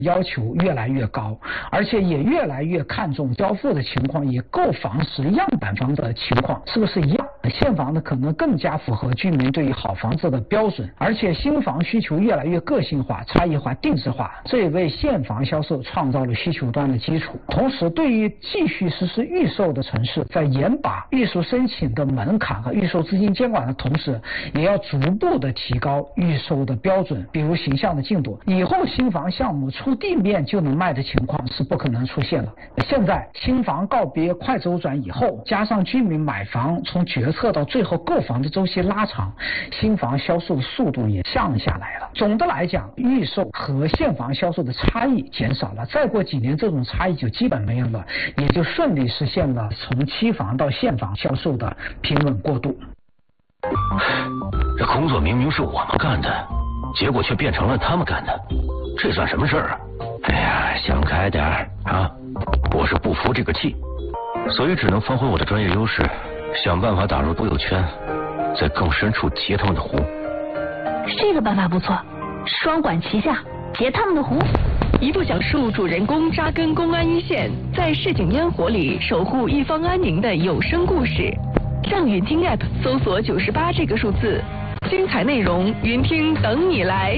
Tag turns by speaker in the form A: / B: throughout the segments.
A: 要求越来越高，而且也越来越看重交付的情况，与购房时样板房的情况是不是一样？现房呢可能更加符合居民对于好房子的标准，而且新房需求越来越个性化、差异化、定制化，这也为现房销售创造了需求端的基础。同时，对于继续实施预售的城市，在严把预售申请的门槛和预售资金监管的同时，也要逐步的提高预售的标准，比如形象的进度。以后新房项目出地面就能卖的情况是不可能出现了。现在新房告别快周转以后，加上居民买房从决策到最后购房的周期拉长，新房销售速度也降下来了。总的来讲，预售和现房销售的差异减少了，再过几年这种差异就基本没有了，也就顺利实现了从期房到现房销售的平稳过渡。
B: 这工作明明是我们干的，结果却变成了他们干的，这算什么事儿啊？哎呀，想开点啊！我是不服这个气，所以只能发挥我的专业优势，想办法打入朋友圈，在更深处截他们的胡。
C: 这个办法不错，双管齐下，截他们的胡。
D: 一部讲述主人公扎根公安一线，在市井烟火里守护一方安宁的有声故事。上云听 App 搜索98这个数字，精彩内容云听等你来。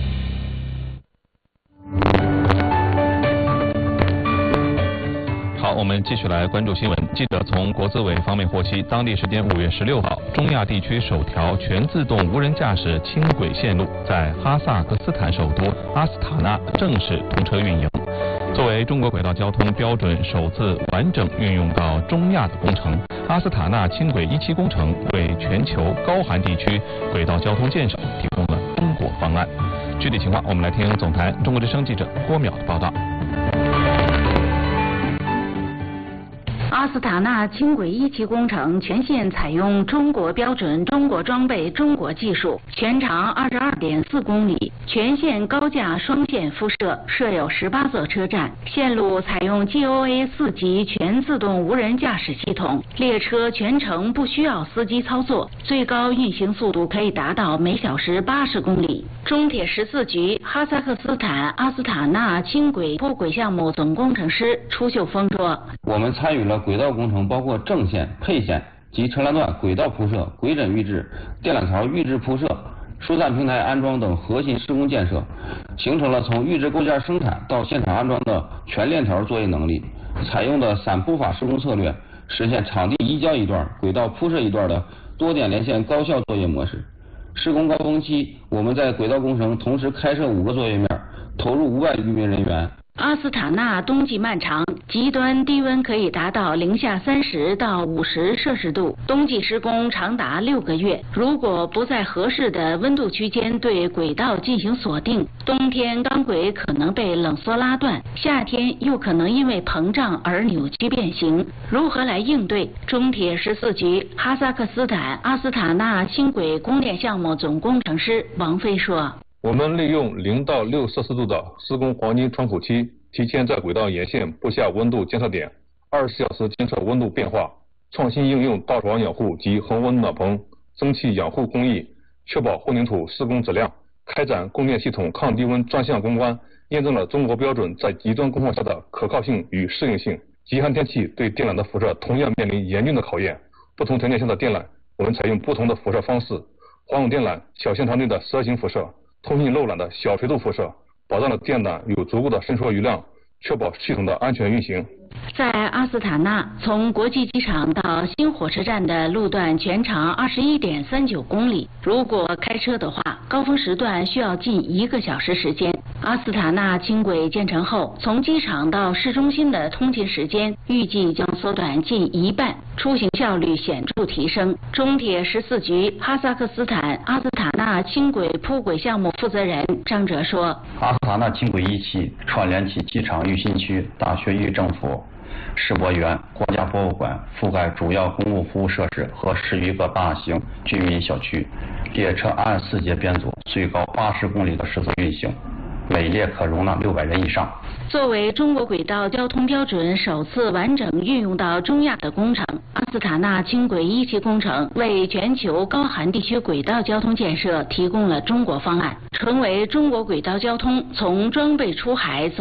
E: 好，我们继续来关注新闻。记者从国资委方面获悉，当地时间5月16号，中亚地区首条全自动无人驾驶轻轨线路在哈萨克斯坦首都阿斯塔纳正式通车运营。作为中国轨道交通标准首次完整运用到中亚的工程，阿斯塔纳轻轨17工程为全球高寒地区轨道交通建设提供了中国方案。具体情况，我们来听总台中国之声记者郭淼的报道。
F: 阿斯塔纳轻轨17工程全线采用中国标准、中国装备、中国技术，全长22.4公里，全线高架双线敷设，设有18座车站。线路采用 GOA 4级全自动无人驾驶系统，列车全程不需要司机操作，最高运行速度可以达到每小时80公里。中铁14局哈萨克斯坦阿斯塔纳轻轨铺轨项目总工程师初秀峰说：“
G: 我们参与了轨道工程，包括正线、配线及车辆段轨道铺设、轨枕预制、电缆槽预制铺设、疏散平台安装等核心施工建设，形成了从预制构件生产到现场安装的全链条作业能力。采用的散铺法施工策略，实现场地移交一段、轨道铺设一段的多点连线高效作业模式。施工高峰期，我们在轨道工程同时开设5个作业面，投入500余名人员。”
F: 阿斯塔纳冬季漫长，极端低温可以达到-30到50摄氏度，冬季施工长达6个月。如果不在合适的温度区间对轨道进行锁定，冬天钢轨可能被冷缩拉断，夏天又可能因为膨胀而扭曲变形。如何来应对？中铁14局哈萨克斯坦阿斯塔纳轻轨供电项目总工程师王飞说：“
H: 我们利用0到6摄氏度的施工黄金窗口期，提前在轨道沿线布下温度监测点，24小时监测温度变化，创新应用倒床养护及恒温暖棚、蒸汽养护工艺，确保混凝土施工质量。开展供电系统抗低温专项攻关，验证了中国标准在极端工况下的可靠性与适应性。极寒天气对电缆的辐射同样面临严峻的考验，不同条件下的电缆，我们采用不同的辐射方式，黄永电缆小线长内的蛇形辐射，通信漏缆的小垂度辐射，保障了电缆有足够的伸缩余量，确保系统的安全运行。”
F: 在阿斯塔纳，从国际机场到新火车站的路段全长21.39公里，如果开车的话，高峰时段需要近1个小时时间。阿斯塔纳轻轨建成后，从机场到市中心的通勤时间预计将缩短近1半，出行效率显著提升。中铁14局哈萨克斯坦阿斯塔纳轻轨铺轨项目负责人张哲说：“
I: 阿斯塔纳轻轨1期串联起机场育新区、大学与政府、世博园、国家博物馆，覆盖主要公共服务设施和10余个大型居民小区。列车按4节编组，最高80公里的时速运行，每列可容纳600人以上。”
F: 作为中国轨道交通标准首次完整运用到中亚的工程，阿斯塔纳轻轨1期工程为全球高寒地区轨道交通建设提供了中国方案，成为中国轨道交通从装备出海走